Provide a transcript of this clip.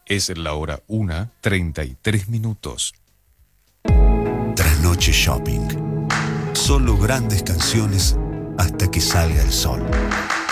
Es la hora 1:33. Trasnoche Shopping. Solo grandes canciones hasta que salga el sol.